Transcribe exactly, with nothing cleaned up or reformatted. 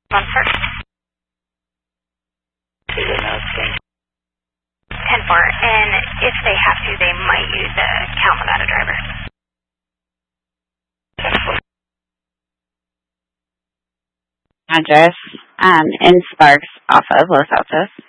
One first. ten four, and if they have to, they might use a count without a driver. Address um, in Sparks off of Los Altos.